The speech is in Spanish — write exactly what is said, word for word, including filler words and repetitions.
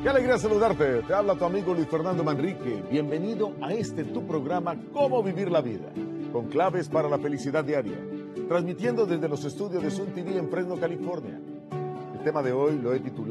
Qué alegría saludarte. Te habla tu amigo Luis Fernando Manrique. Bienvenido a este tu programa Cómo Vivir la Vida, con claves para la felicidad diaria, transmitiendo desde los estudios de Sun T V en Fresno, California. El tema de hoy lo he titulado